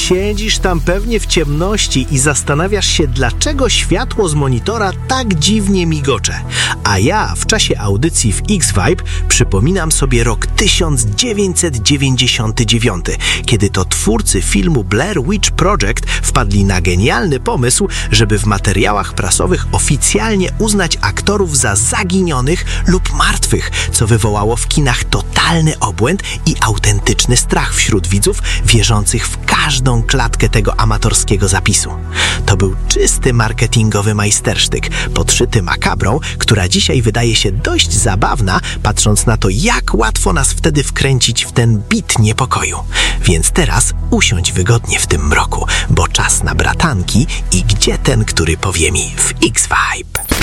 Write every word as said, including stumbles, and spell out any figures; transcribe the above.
Siedzisz tam pewnie w ciemności i zastanawiasz się, dlaczego światło z monitora tak dziwnie migocze. A ja w czasie audycji w X-Vibe przypominam sobie rok tysiąc dziewięćset dziewięćdziesiąty dziewiąty, kiedy to twórcy filmu Blair Witch Project wpadli na genialny pomysł, żeby w materiałach prasowych oficjalnie uznać aktorów za zaginionych lub martwych, co wywołało w kinach totalny obłęd i autentyczny strach wśród widzów wierzących w każdą klatkę tego amatorskiego zapisu. To był czysty marketingowy majstersztyk, podszyty makabrą, która dzisiaj wydaje się dość zabawna, patrząc na to, jak łatwo nas wtedy wkręcić w ten bit niepokoju. Więc teraz usiądź wygodnie w tym mroku, bo czas na bratanki i gdzie ten, który powie mi w X-Vibe.